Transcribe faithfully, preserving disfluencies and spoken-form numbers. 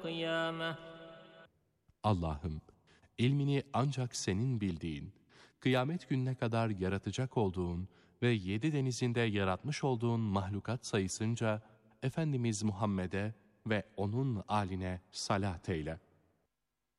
القيامة. Allah'ım, ilmini ancak senin bildiğin, kıyamet gününe kadar yaratacak olduğun ve yedi denizinde yaratmış olduğun mahlukat sayısınca Efendimiz Muhammed'e ve onun âline salat eyle.